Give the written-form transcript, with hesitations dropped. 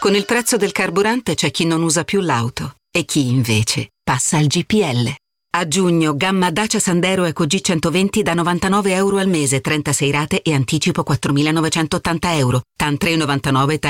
Con il prezzo del carburante c'è chi non usa più l'auto e chi invece passa al GPL. A giugno, gamma Dacia Sandero Eco G120 da €99 al mese, 36 rate e anticipo €4.980. TAN 3,99